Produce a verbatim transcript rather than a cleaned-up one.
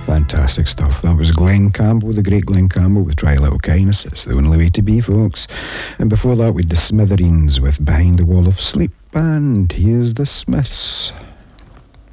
Fantastic stuff. That was Glenn Campbell, the great Glenn Campbell, with Try a Little Kindness. It's the only way to be, folks. And before that, with the Smithereens with Behind the Wall of Sleep. And here's the Smiths.